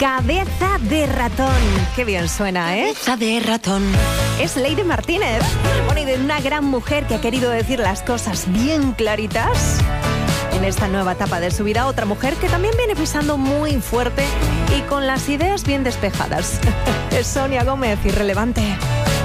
Cabeza de ratón. Qué bien suena, ¿eh? Cabeza de ratón. Es Leire Martínez. Bueno, y de una gran mujer que ha querido decir las cosas bien claritas. En esta nueva etapa de su vida, otra mujer que también viene pisando muy fuerte y con las ideas bien despejadas. Es Sonia Gómez, Irrelevante.